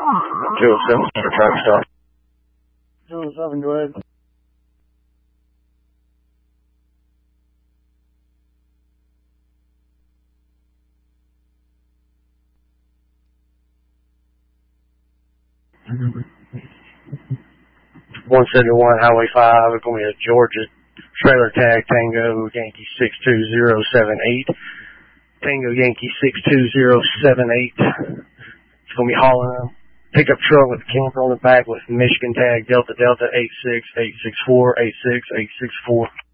207 for traffic stop. 207, go ahead. Mm-hmm. 171 Highway 5, it's going to be a Georgia trailer tag Tango Yankee 62078. Tango Yankee 62078. It's going to be hauling a pickup truck with a camper on the back with Michigan tag Delta 86864 86864.